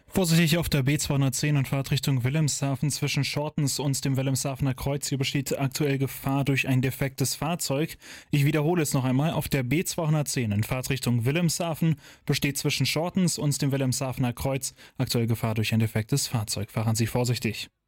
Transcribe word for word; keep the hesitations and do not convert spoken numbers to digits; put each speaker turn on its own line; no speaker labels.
Vorsichtig auf der B zweihundertzehn in Fahrtrichtung Wilhelmshaven zwischen Shortens und dem Wilhelmshavener Kreuz. Hier besteht aktuell Gefahr durch ein defektes Fahrzeug. Ich wiederhole es noch einmal. Auf der B zweihundertzehn in Fahrtrichtung Wilhelmshaven besteht zwischen Shortens und dem Wilhelmshavener Kreuz aktuell Gefahr durch ein defektes Fahrzeug. Fahren Sie vorsichtig.